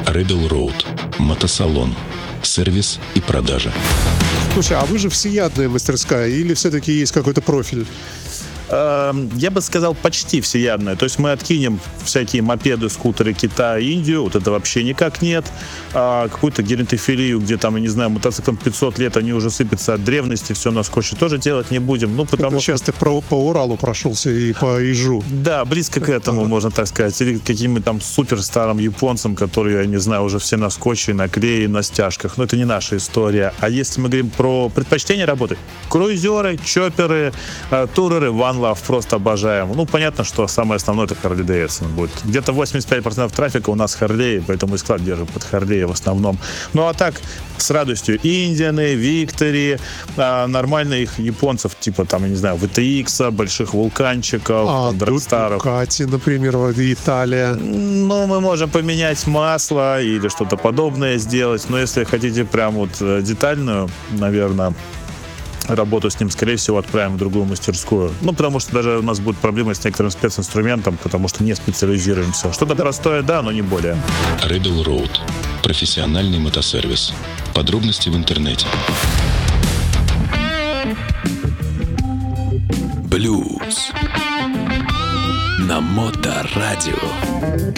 Rebel Road. Мотосалон. Сервис и продажа. Слушай, а вы же всеядная мастерская или все-таки есть какой-то профиль? Я бы сказал, почти всеядная. То есть мы откинем всякие мопеды, скутеры Китая, Индию, вот это вообще никак нет. Какую-то геронтофилию, где там, я не знаю, мотоциклам 500 лет, они уже сыпятся от древности, все на скотче тоже делать не будем. Ну, потому что... Сейчас ты по Уралу прошелся и по Ижу. Да, близко к этому, можно так сказать. Или каким-то там супер старым японцам, которые, я не знаю, уже все на скотче, на клее, на стяжках. Но это не наша история. А если мы говорим про предпочтение работы, круизеры, чопперы, туреры, ван Love, просто обожаем. Ну, понятно, что самое основное это Harley Davidson будет. Где-то 85% трафика у нас Harley, поэтому и склад держим под Harley в основном. Ну, а так, с радостью Индианы, Виктори, нормальных японцев, типа, там, я не знаю, VTX, больших вулканчиков, Драгстаров. Дукати, например, Италия. Ну, мы можем поменять масло или что-то подобное сделать, но если хотите прям вот детальную, наверное, работу с ним, скорее всего, отправим в другую мастерскую. Ну, потому что даже у нас будут проблемы с некоторым специнструментом, потому что не специализируемся. Что-то простое, да, но не более. Rebel Road. Профессиональный мотосервис. Подробности в интернете. Блюз на Моторадио.